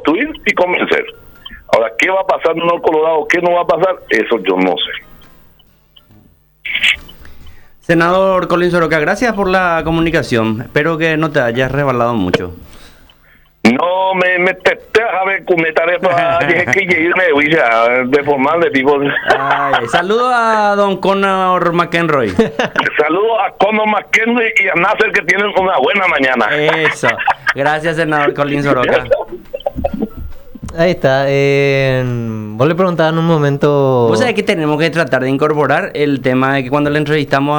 reconstruir y convencer. Ahora, ¿qué va a pasar en el Colorado? ¿Qué no va a pasar? Eso yo no sé. Senador Colin Soroka, gracias por la comunicación. Espero que no te hayas resbalado mucho. No, me testé a ver con mi tarea dije que irme de formal de tipo. Saludo a don Conor McEnroy. Saludo a Conor McEnroy y a Nasser, que tienen una buena mañana. Eso. Gracias, senador Colin Soroka. Ahí está. Vos le preguntabas en un momento... Vos sabés que tenemos que tratar de incorporar el tema de que cuando le entrevistamos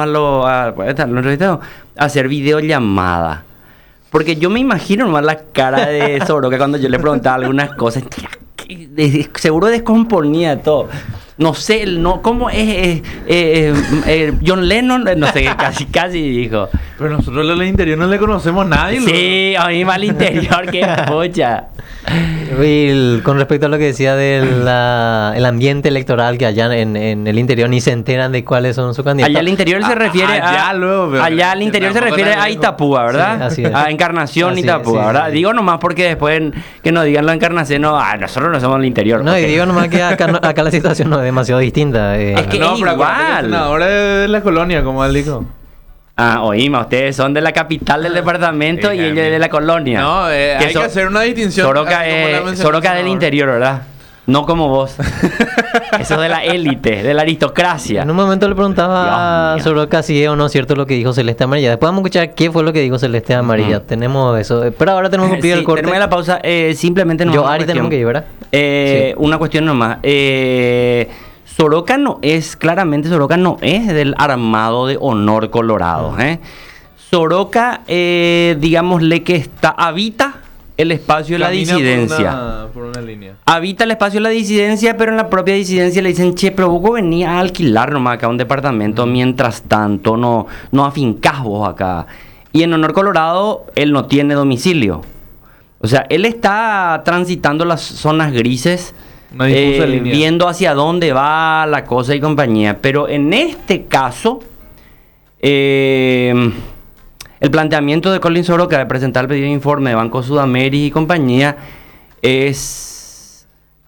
hacer videollamada. Porque yo me imagino nomás la cara de Soroka cuando yo le preguntaba algunas cosas. Seguro descomponía todo. No sé, ¿cómo es? John Lennon, no sé, casi dijo. Pero nosotros al interior no le conocemos a nadie. Sí, a mí va al interior, qué pocha. Con respecto a lo que decía del el ambiente electoral, que allá en el interior ni se enteran de cuáles son sus candidatos. Allá al interior se refiere allá al interior se refiere a Itapúa, ¿verdad? Sí, así es. A Encarnación, Itapúa, sí, ¿verdad? Sí. Digo nomás porque después que nos digan la Encarnación, nosotros no somos el interior. No, okay. Y digo nomás que acá la situación no es demasiado distinta. Es que no, es igual. Ahora es de la colonia, como él dijo. Oíme, ustedes son de la capital del departamento y ella de la colonia. No, hay que hacer una distinción. Soroka del interior, ¿verdad? No como vos. Eso de la élite, de la aristocracia. En un momento le preguntaba a Soroka si es o no cierto lo que dijo Celeste Amarilla. Después vamos a escuchar qué fue lo que dijo Celeste Amarilla. Tenemos eso. Pero ahora tenemos que cumplir el corte. Tenemos la pausa. Simplemente yo, Ari, tenemos que ir, ¿verdad? Una cuestión nomás. Soroka no es del Armado de Honor Colorado. Soroka, digámosle que habita el espacio de la disidencia. Por una línea. Habita el espacio de la disidencia, pero en la propia disidencia le dicen, pero vos venís a alquilar nomás acá un departamento, mientras tanto no afincás vos acá. Y en Honor Colorado, él no tiene domicilio. O sea, él está transitando las zonas grises, viendo hacia dónde va la cosa y compañía. Pero en este caso, el planteamiento de Colin Soroka de presentar el pedido de informe de Banco Sudamérica y compañía es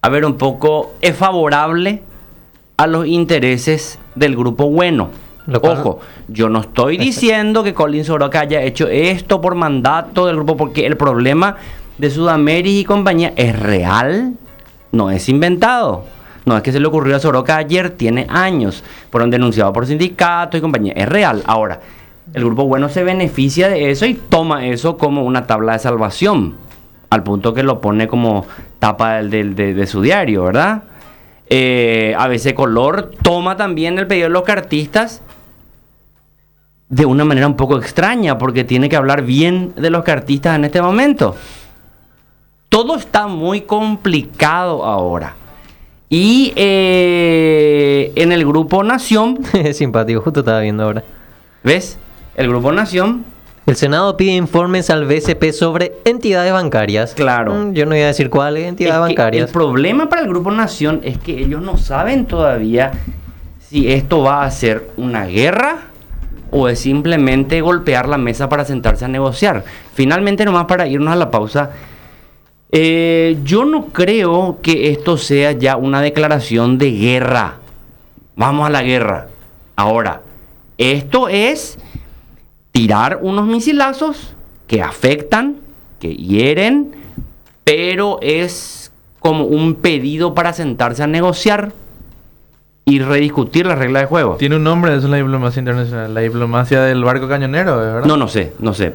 favorable a los intereses del grupo bueno. Ojo, yo no estoy diciendo que Colin Soroka haya hecho esto por mandato del grupo, porque el problema de Sudamérica y compañía es real. No es inventado. No es que se le ocurrió a Soroka ayer, tiene años. Fueron denunciados por sindicatos y compañía. Es real. Ahora, el grupo bueno se beneficia de eso y toma eso como una tabla de salvación. Al punto que lo pone como tapa de su diario, ¿verdad? ABC Color toma también el pedido de los cartistas de una manera un poco extraña, porque tiene que hablar bien de los cartistas en este momento. Todo está muy complicado ahora. Y en el Grupo Nación... Es simpático, justo estaba viendo ahora. ¿Ves? El Grupo Nación... El Senado pide informes al BCP sobre entidades bancarias. Claro. Yo no iba a decir cuáles entidades bancarias. El problema para el Grupo Nación es que ellos no saben todavía si esto va a ser una guerra o es simplemente golpear la mesa para sentarse a negociar. Finalmente, nomás para irnos a la pausa... yo no creo que esto sea ya una declaración de guerra. Vamos a la guerra. Ahora, esto es tirar unos misilazos que afectan, que hieren, pero es como un pedido para sentarse a negociar y rediscutir las reglas de juego. Tiene un nombre, eso es la diplomacia internacional, la diplomacia del barco cañonero, ¿verdad? No sé.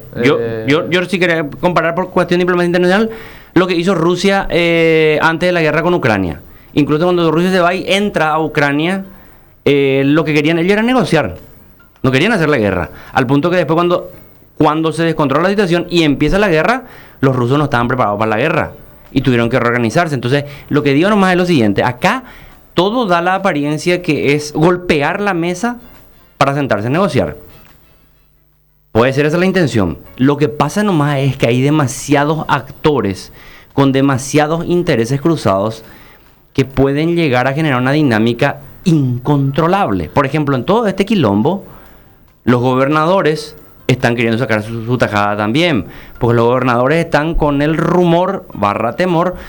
Yo sí quería comparar por cuestión de diplomacia internacional lo que hizo Rusia antes de la guerra con Ucrania. Incluso cuando Rusia se va y entra a Ucrania, lo que querían ellos era negociar. No querían hacer la guerra. Al punto que después cuando se descontrola la situación y empieza la guerra, los rusos no estaban preparados para la guerra y tuvieron que reorganizarse. Entonces, lo que digo nomás es lo siguiente. Acá todo da la apariencia que es golpear la mesa para sentarse a negociar. Puede ser esa la intención. Lo que pasa nomás es que hay demasiados actores con demasiados intereses cruzados que pueden llegar a generar una dinámica incontrolable. Por ejemplo, en todo este quilombo, los gobernadores están queriendo sacar su tajada también, porque los gobernadores están con el rumor / temor